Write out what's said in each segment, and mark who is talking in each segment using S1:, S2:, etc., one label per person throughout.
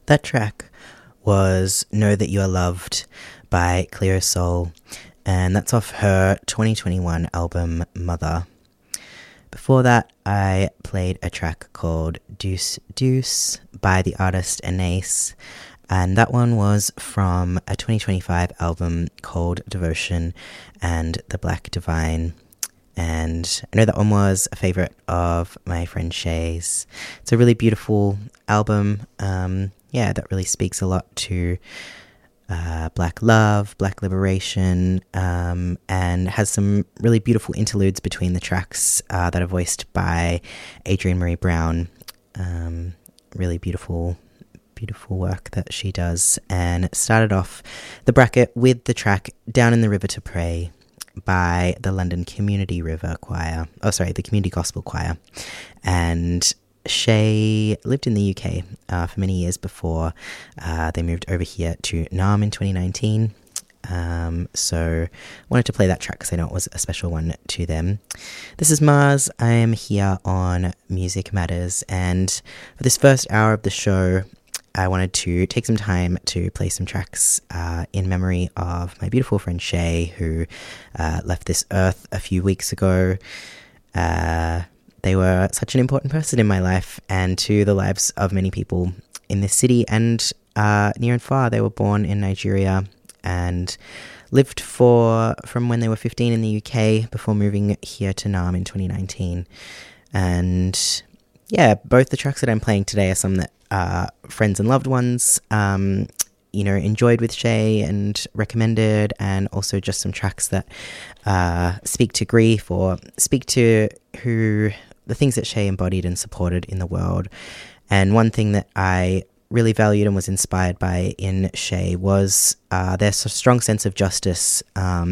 S1: That track was Know That You Are Loved by Cleo Sol, and that's off her 2021 album Mother. Before that, I played a track called Deuce Deuce by the artist Anais, and that one was from a 2025 album called Devotion and the Black Divine. And I know that one was a favourite of my friend Shay's. It's a really beautiful album, that really speaks a lot to Black love, Black liberation, and has some really beautiful interludes between the tracks that are voiced by Adrienne Marie Brown. Really beautiful work that she does. And it started off the bracket with the track Down in the River to Pray by the London Community the Community Gospel Choir. And Shay lived in the UK for many years before they moved over here to Naarm in 2019. So wanted to play that track because I know it was a special one to them. This is Mars. I am here on Music Matters, and for this first hour of the show, I wanted to take some time to play some tracks in memory of my beautiful friend Shay, who left this earth a few weeks ago. They were such an important person in my life and to the lives of many people in this city and near and far. They were born in Nigeria and lived from when they were 15 in the UK before moving here to Naarm in 2019. And yeah, both the tracks that I'm playing today are some that friends and loved ones enjoyed with Shay and recommended, and also just some tracks that speak to grief or speak to the things that Shay embodied and supported in the world. And one thing that I really valued and was inspired by in Shay was their strong sense of justice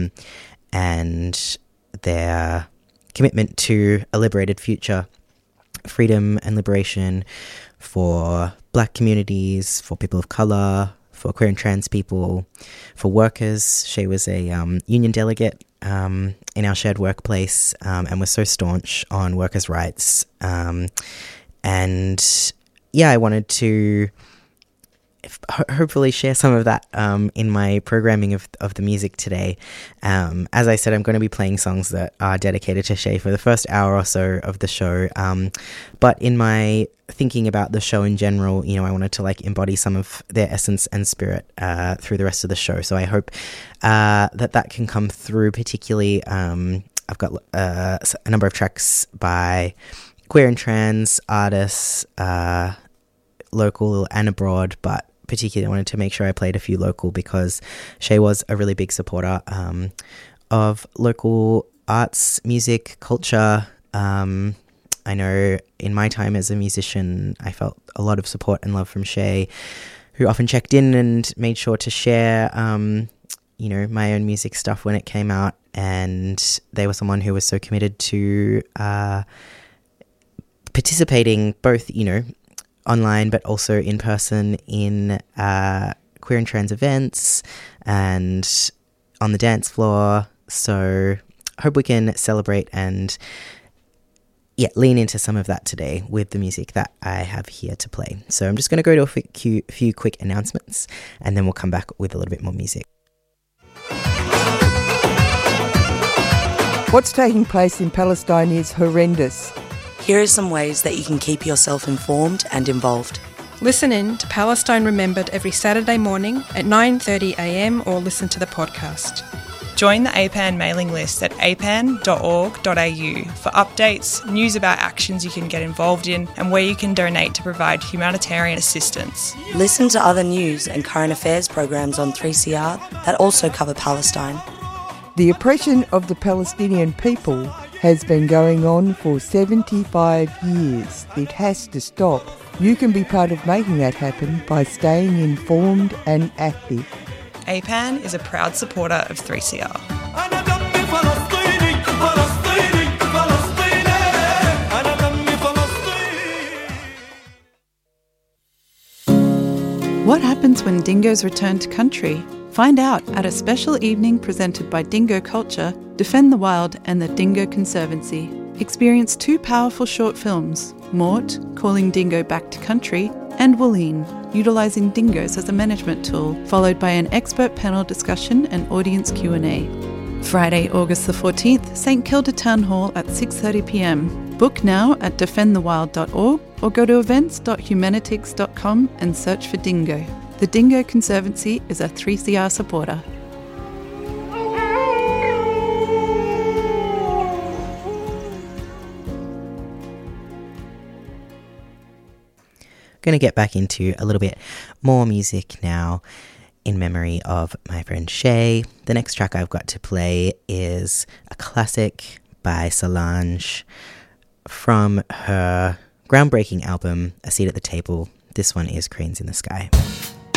S1: and their commitment to a liberated future, freedom and liberation for Black communities, for people of colour, for queer and trans people, for workers. Shay was a union delegate in our shared workplace and was so staunch on workers' rights. I wanted to hopefully share some of that in my programming of the music today. As I said, I'm going to be playing songs that are dedicated to Shay for the first hour or so of the show. But in my thinking about the show in general, I wanted to embody some of their essence and spirit through the rest of the show. So I hope that can come through. Particularly, I've got a number of tracks by queer and trans artists, local and abroad, but particularly I wanted to make sure I played a few local because Shay was a really big supporter of local arts, music, culture. I know in my time as a musician, I felt a lot of support and love from Shay, who often checked in and made sure to share, my own music stuff when it came out. And they were someone who was so committed to participating both, online but also in person in queer and trans events and on the dance floor. So I hope we can celebrate and lean into some of that today with the music that I have here to play. So I'm just going to go to a few quick announcements and then we'll come back with a little bit more music.
S2: What's taking place in Palestine is horrendous.
S3: Here are some ways that you can keep yourself informed and involved.
S4: Listen in to Palestine Remembered every Saturday morning at 9:30am or listen to the podcast.
S5: Join the APAN mailing list at apan.org.au for updates, news about actions you can get involved in and where you can donate to provide humanitarian assistance.
S3: Listen to other news and current affairs programs on 3CR that also cover Palestine.
S2: The oppression of the Palestinian people has been going on for 75 years. It has to stop. You can be part of making that happen by staying informed and active.
S5: APAN is a proud supporter of 3CR.
S6: What happens when dingoes return to country? Find out at a special evening presented by Dingo Culture, Defend the Wild and the Dingo Conservancy. Experience two powerful short films, Mort, Calling Dingo Back to Country, and Wooleen, utilising dingoes as a management tool, followed by an expert panel discussion and audience Q&A. Friday, August the 14th, St Kilda Town Hall at 6:30pm. Book now at defendthewild.org or go to events.humanitix.com and search for Dingo. The Dingo Conservancy is a 3CR supporter.
S1: Going to get back into a little bit more music now in memory of my friend Shay. The next track I've got to play is a classic by Solange from her groundbreaking album A Seat at the Table. This one is Cranes in the Sky.